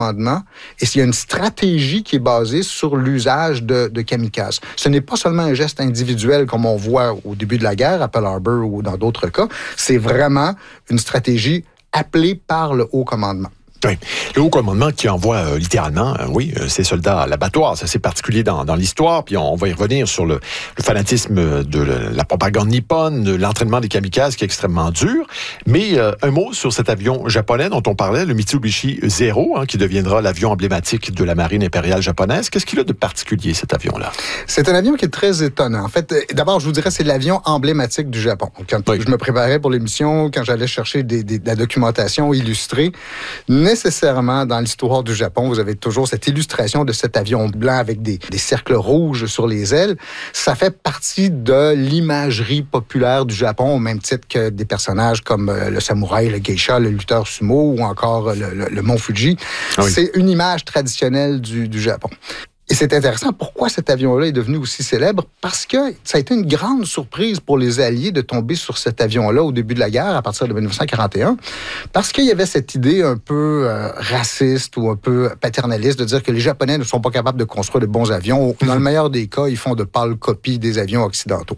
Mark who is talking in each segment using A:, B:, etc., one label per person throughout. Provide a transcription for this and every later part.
A: commandement, et il y a une stratégie qui est basée sur l'usage de kamikazes. Ce n'est pas seulement un geste individuel comme on voit au début de la guerre à Pearl Harbor ou dans d'autres cas, c'est vraiment une stratégie appelée par le haut commandement.
B: Oui. Le haut commandement qui envoie littéralement, ses soldats à l'abattoir. C'est assez particulier dans l'histoire. Puis on va y revenir sur le fanatisme de la propagande nippone, de l'entraînement des kamikazes qui est extrêmement dur. Mais un mot sur cet avion japonais dont on parlait, le Mitsubishi Zero, qui deviendra l'avion emblématique de la marine impériale japonaise. Qu'est-ce qu'il a de particulier, cet avion-là?
A: C'est un avion qui est très étonnant. En fait, d'abord, je vous dirais, c'est l'avion emblématique du Japon. Quand je me préparais pour l'émission, quand j'allais chercher de la documentation illustrée, nécessairement, dans l'histoire du Japon, vous avez toujours cette illustration de cet avion blanc avec des cercles rouges sur les ailes. Ça fait partie de l'imagerie populaire du Japon, au même titre que des personnages comme le samouraï, le geisha, le lutteur sumo ou encore le mont Fuji. Oui. C'est une image traditionnelle du Japon. Et c'est intéressant, pourquoi cet avion-là est devenu aussi célèbre? Parce que ça a été une grande surprise pour les Alliés de tomber sur cet avion-là au début de la guerre, à partir de 1941, parce qu'il y avait cette idée un peu raciste ou un peu paternaliste de dire que les Japonais ne sont pas capables de construire de bons avions. Dans le meilleur des cas, ils font de pâles copies des avions occidentaux.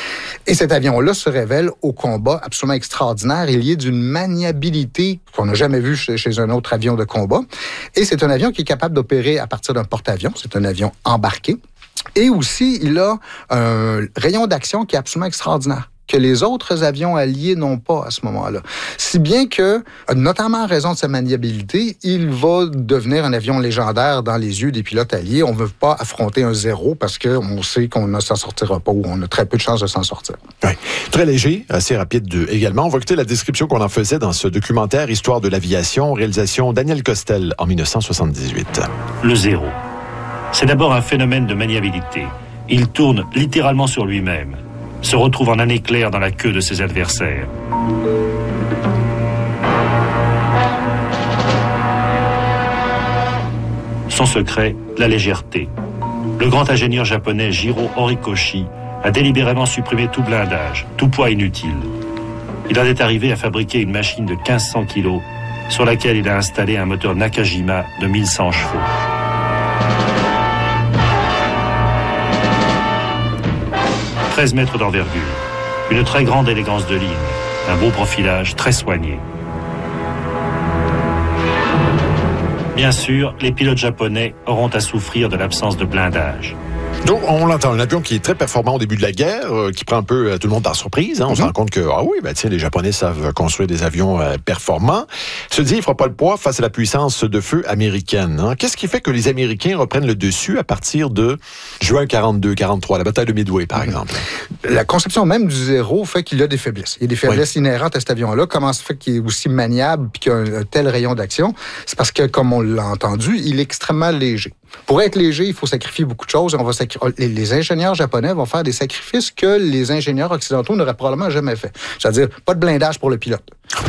A: Et cet avion-là se révèle au combat absolument extraordinaire. Il y est d'une maniabilité qu'on n'a jamais vue chez un autre avion de combat. Et c'est un avion qui est capable d'opérer à partir d'un porte-avions. C'est un avion embarqué. Et aussi, il a un rayon d'action qui est absolument extraordinaire, que les autres avions alliés n'ont pas à ce moment-là. Si bien que, notamment en raison de sa maniabilité, il va devenir un avion légendaire dans les yeux des pilotes alliés. On ne veut pas affronter un zéro parce qu'on sait qu'on ne s'en sortira pas ou on a très peu de chances de s'en sortir.
B: Oui. Très léger, assez rapide également. On va écouter la description qu'on en faisait dans ce documentaire Histoire de l'aviation, réalisation Daniel Costel en 1978.
C: Le zéro. C'est d'abord un phénomène de maniabilité. Il tourne littéralement sur lui-même, se retrouve en un éclair dans la queue de ses adversaires. Son secret, la légèreté. Le grand ingénieur japonais Jiro Horikoshi a délibérément supprimé tout blindage, tout poids inutile. Il en est arrivé à fabriquer une machine de 1500 kilos sur laquelle il a installé un moteur Nakajima de 1100 chevaux. 13 mètres d'envergure, une très grande élégance de ligne, un beau profilage très soigné. Bien sûr, les pilotes japonais auront à souffrir de l'absence de blindage.
B: Donc, on l'entend, un avion qui est très performant au début de la guerre, qui prend un peu tout le monde par surprise. On se rend compte que, les Japonais savent construire des avions performants. Se dit, il ne fera pas le poids face à la puissance de feu américaine. Qu'est-ce qui fait que les Américains reprennent le dessus à partir de juin 42-43, la bataille de Midway, par exemple?
A: La conception même du zéro fait qu'il y a des faiblesses. Il y a des faiblesses inhérentes à cet avion-là. Comment ça fait qu'il est aussi maniable et qu'il y a un tel rayon d'action? C'est parce que, comme on l'a entendu, il est extrêmement léger. Pour être léger, il faut sacrifier beaucoup de choses. Les ingénieurs japonais vont faire des sacrifices que les ingénieurs occidentaux n'auraient probablement jamais fait. C'est-à-dire, pas de blindage pour le pilote.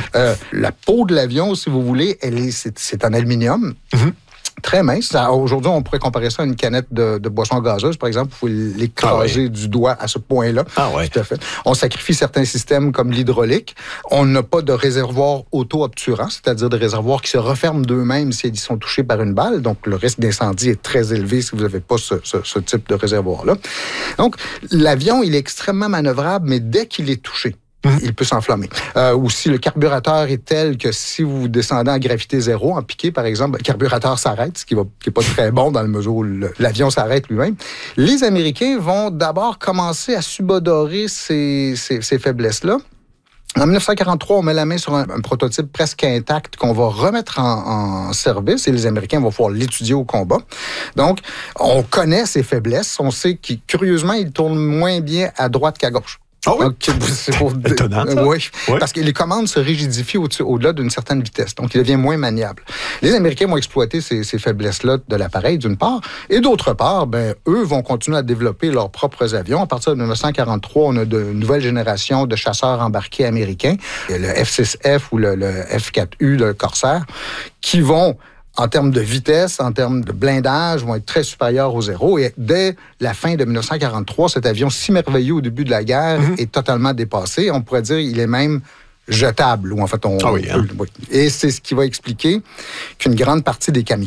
A: La peau de l'avion, si vous voulez, c'est en aluminium. Très mince. Aujourd'hui, on pourrait comparer ça à une canette de boisson gazeuse, par exemple. Il faut l'écraser du doigt à ce point-là. Tout à fait. On sacrifie certains systèmes comme l'hydraulique. On n'a pas de réservoir auto-obturant, c'est-à-dire des réservoirs qui se referment d'eux-mêmes s'ils sont touchés par une balle. Donc, le risque d'incendie est très élevé si vous n'avez pas ce type de réservoir-là. Donc, l'avion, il est extrêmement manœuvrable, mais dès qu'il est touché, il peut s'enflammer. Ou si le carburateur est tel que si vous descendez en gravité zéro, en piqué par exemple, le carburateur s'arrête, ce qui n'est pas très bon dans le mesure où l'avion s'arrête lui-même. Les Américains vont d'abord commencer à subodorer ces faiblesses-là. En 1943, on met la main sur un prototype presque intact qu'on va remettre en service et les Américains vont pouvoir l'étudier au combat. Donc, on connaît ces faiblesses. On sait que, curieusement, il tourne moins bien à droite qu'à gauche.
B: Oui.
A: Donc, c'est
B: étonnant, ça.
A: Oui, parce que les commandes se rigidifient au-delà d'une certaine vitesse. Donc, il devient moins maniable. Les Américains vont exploiter ces faiblesses-là de l'appareil, d'une part. Et d'autre part, eux vont continuer à développer leurs propres avions. À partir de 1943, on a de nouvelles générations de chasseurs embarqués américains. Le F-6F ou le F-4U, le Corsair, qui vont, en termes de vitesse, en termes de blindage, vont être très supérieurs au zéro. Et dès la fin de 1943, cet avion si merveilleux au début de la guerre est totalement dépassé. On pourrait dire qu'il est même jetable. Ou en fait, Et c'est ce qui va expliquer qu'une grande partie des kamikazes